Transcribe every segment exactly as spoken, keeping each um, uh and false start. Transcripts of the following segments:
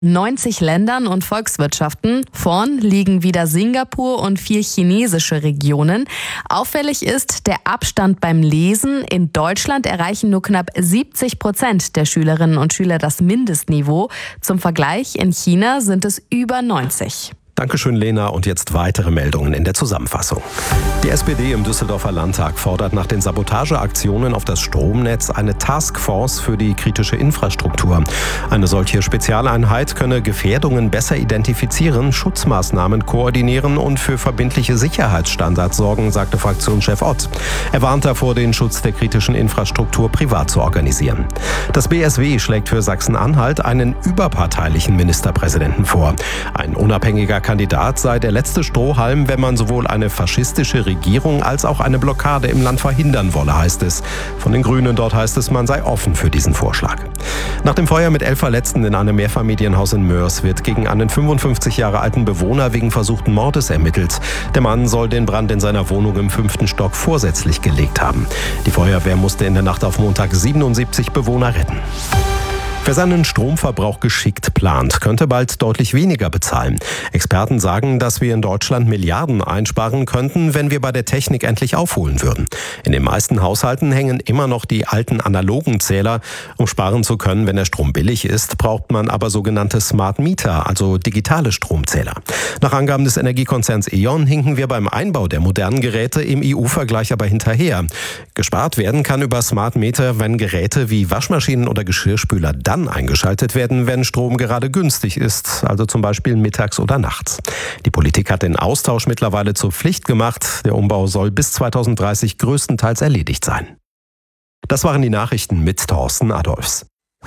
neunzig Ländern und Volkswirtschaften. Vorn liegen wieder Singapur und vier chinesische Regionen. Auffällig ist der Abstand beim Lesen. In Deutschland erreichen nur knapp siebzig Prozent der Schülerinnen und Schüler das Mindestniveau. Zum Vergleich, in China sind es über neunzig. Dankeschön, Lena. Und jetzt weitere Meldungen in der Zusammenfassung. Die S P D im Düsseldorfer Landtag fordert nach den Sabotageaktionen auf das Stromnetz eine Taskforce für die kritische Infrastruktur. Eine solche Spezialeinheit könne Gefährdungen besser identifizieren, Schutzmaßnahmen koordinieren und für verbindliche Sicherheitsstandards sorgen, sagte Fraktionschef Ott. Er warnt davor, den Schutz der kritischen Infrastruktur privat zu organisieren. Das B S W schlägt für Sachsen-Anhalt einen überparteilichen Ministerpräsidenten vor. Ein unabhängiger Kandidat sei der letzte Strohhalm, wenn man sowohl eine faschistische Regierung als auch eine Blockade im Land verhindern wolle, heißt es. Von den Grünen dort heißt es, man sei offen für diesen Vorschlag. Nach dem Feuer mit elf Verletzten in einem Mehrfamilienhaus in Mörs wird gegen einen fünfundfünfzig Jahre alten Bewohner wegen versuchten Mordes ermittelt. Der Mann soll den Brand in seiner Wohnung im fünften Stock vorsätzlich gelegt haben. Die Feuerwehr musste in der Nacht auf Montag siebenundsiebzig Bewohner retten. Wer seinen Stromverbrauch geschickt plant, könnte bald deutlich weniger bezahlen. Experten sagen, dass wir in Deutschland Milliarden einsparen könnten, wenn wir bei der Technik endlich aufholen würden. In den meisten Haushalten hängen immer noch die alten analogen Zähler. Um sparen zu können, wenn der Strom billig ist, braucht man aber sogenannte Smart Meter, also digitale Stromzähler. Nach Angaben des Energiekonzerns E.ON hinken wir beim Einbau der modernen Geräte im E U-Vergleich aber hinterher. Gespart werden kann über Smart Meter, wenn Geräte wie Waschmaschinen oder Geschirrspüler dann eingeschaltet werden, wenn Strom gerade günstig ist, also zum Beispiel mittags oder nachts. Die Politik hat den Austausch mittlerweile zur Pflicht gemacht. Der Umbau soll bis zweitausenddreißig größtenteils erledigt sein. Das waren die Nachrichten mit Thorsten Adolfs.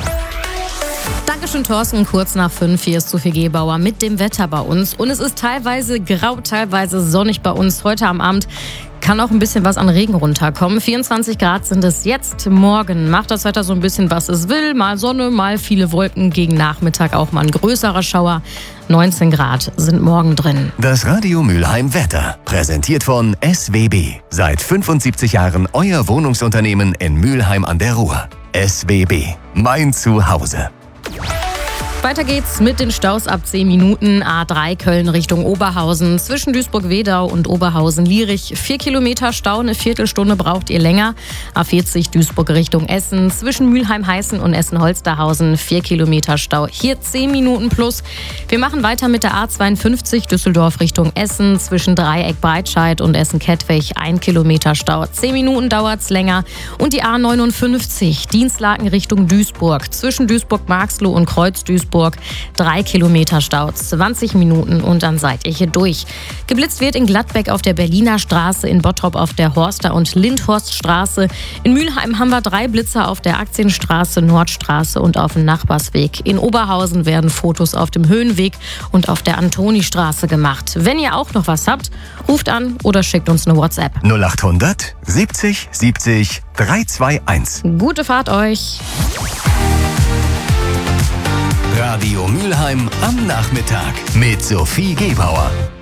Dankeschön, Thorsten. Kurz nach fünf, hier ist Sophie Gebauer mit dem Wetter bei uns. Und es ist teilweise grau, teilweise sonnig bei uns. Heute am Abend kann auch ein bisschen was an Regen runterkommen. vierundzwanzig Grad sind es jetzt. Morgen macht das Wetter so ein bisschen, was es will. Mal Sonne, mal viele Wolken. Gegen Nachmittag auch mal ein größerer Schauer. neunzehn Grad sind morgen drin. Das Radio Mülheim Wetter. Präsentiert von S W B. Seit fünfundsiebzig Jahren euer Wohnungsunternehmen in Mülheim an der Ruhr. S W B. Mein Zuhause. Weiter geht's mit den Staus ab zehn Minuten. A drei Köln Richtung Oberhausen. Zwischen Duisburg-Wedau und Oberhausen-Lierich. Vier Kilometer Stau, eine Viertelstunde braucht ihr länger. A vierzig Duisburg Richtung Essen. Zwischen Mülheim-Heißen und Essen-Holsterhausen. Vier Kilometer Stau. Hier zehn Minuten plus. Wir machen weiter mit der A zweiundfünfzig Düsseldorf Richtung Essen. Zwischen Dreieck-Breitscheid und Essen-Kettwig. Ein Kilometer Stau. Zehn Minuten dauert's länger. Und die A neunundfünfzig Dienstlaken Richtung Duisburg. Zwischen Duisburg-Marxloh und Kreuz-Duisburg. Drei Kilometer Stau, zwanzig Minuten und dann seid ihr hier durch. Geblitzt wird in Gladbeck auf der Berliner Straße, in Bottrop auf der Horster- und Lindhorststraße. In Mülheim haben wir drei Blitzer auf der Aktienstraße, Nordstraße und auf dem Nachbarsweg. In Oberhausen werden Fotos auf dem Höhenweg und auf der Antonistraße gemacht. Wenn ihr auch noch was habt, ruft an oder schickt uns eine WhatsApp. null achthundert siebzig siebzig dreihunderteinundzwanzig. Gute Fahrt euch. Radio Mülheim am Nachmittag mit Sophie Gebauer.